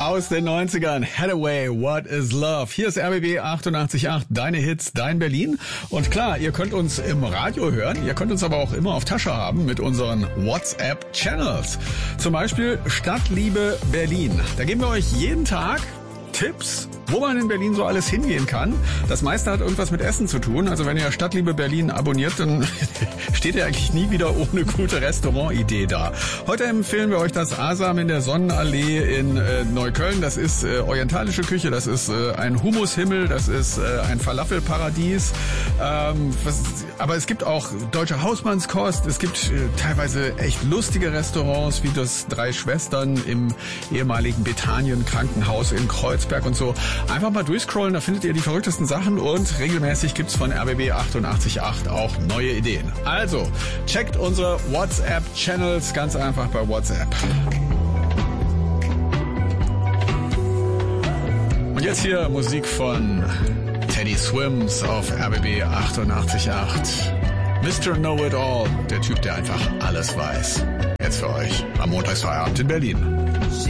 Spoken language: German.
Aus den 90ern, Hathaway, What is Love? Hier ist RBB 88.8, deine Hits, dein Berlin. Und klar, ihr könnt uns im Radio hören, ihr könnt uns aber auch immer auf Tasche haben mit unseren WhatsApp-Channels. Zum Beispiel Stadtliebe Berlin. Da geben wir euch jeden Tag Tipps, wo man in Berlin so alles hingehen kann. Das meiste hat irgendwas mit Essen zu tun. Also wenn ihr Stadtliebe Berlin abonniert, dann steht ihr eigentlich nie wieder ohne gute Restaurantidee da. Heute empfehlen wir euch das Asam in der Sonnenallee in Neukölln. Das ist orientalische Küche, das ist ein Hummushimmel, das ist ein Falafelparadies. Aber es gibt auch deutsche Hausmannskost. Es gibt teilweise echt lustige Restaurants, wie das Drei Schwestern im ehemaligen Bethanien Krankenhaus in Kreuzberg und so. Einfach mal durchscrollen, da findet ihr die verrücktesten Sachen und regelmäßig gibt's von RBB 88.8 auch neue Ideen. Also, checkt unsere WhatsApp-Channels ganz einfach bei WhatsApp. Und jetzt hier Musik von Teddy Swims auf RBB 88.8. Mr. Know-It-All, der Typ, der einfach alles weiß. Jetzt für euch am Montagsfeierabend in Berlin.